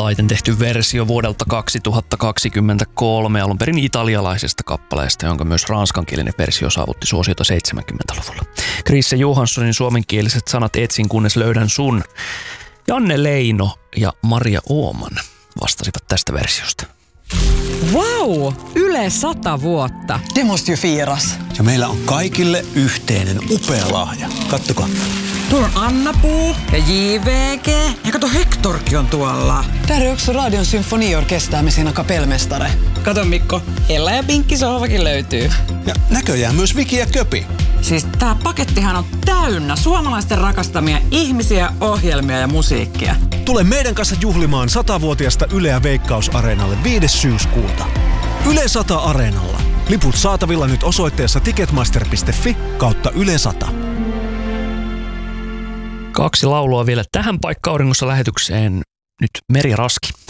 taiten tehty versio vuodelta 2023 alun perin italialaisesta kappaleesta, jonka myös ranskankielinen versio saavutti suosiota 70-luvulla. Chrisse Johanssonin suomenkieliset sanat Etsin kunnes löydän sun. Janne Leino ja Maria Ooman vastasivat tästä versiosta. Wow! Yle 100 vuotta. Det måste ju firas. Ja meillä on kaikille yhteinen upea lahja. Kattokaa. Tuolla on Anna-Puu ja JVG. Ja kato, Hectorkin on tuolla. Där är också Radion symfoniorkester med sina kapellmästare. Kato Mikko, Ella ja Pinkki sohvakin löytyy. Ja näköjään myös Viki ja Köpi. Siis tää pakettihan on täynnä suomalaisten rakastamia ihmisiä, ohjelmia ja musiikkia. Tule meidän kanssa juhlimaan 100-vuotiaasta Yleä Veikkaus-areenalle 5. syyskuuta. Yle 100 Areenalla. Liput saatavilla nyt osoitteessa ticketmaster.fi/Yle 100. 2 laulua vielä tähän paikka-auringossa lähetykseen. Nyt Meri Raski.